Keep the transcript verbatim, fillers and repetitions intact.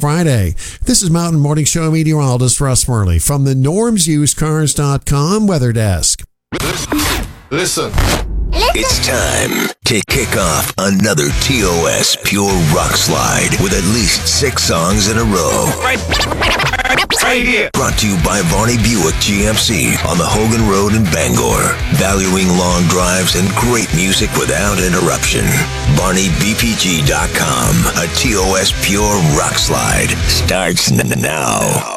Friday. This is Mountain Morning Show meteorologist Russ Murley from the norms used cars dot com weather desk. Listen. It's time to kick off another T O S Pure Rock Slide with at least six songs in a row. Right, right here. Brought to you by Varney Buick G M C on the Hogan Road in Bangor. Valuing long drives and great music without interruption. Varney B P G dot com. A T O S Pure Rock Slide starts n- now.